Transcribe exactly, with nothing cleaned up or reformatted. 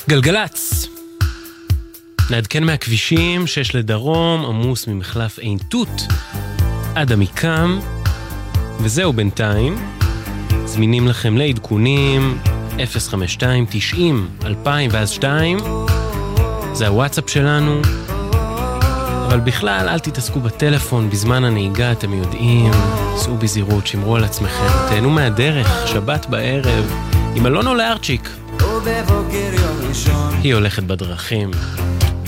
גלגלץ. נעדכן מהכבישים, שש לדרום, עמוס ממחלף עין תות עד עמיקם, וזהו בינתיים. זמינים לכם לעדכונים אפס חמש שתיים תשעים אלפיים ואז שתיים, זה הוואטסאפ שלנו. אבל בכלל אל תתעסקו בטלפון בזמן הנהיגה, אתם יודעים, סעו בזהירות, שמרו על עצמכם, תהנו מהדרך, שבת בערב עם אלונו לארצ'יק, היא הולכת בדרכים.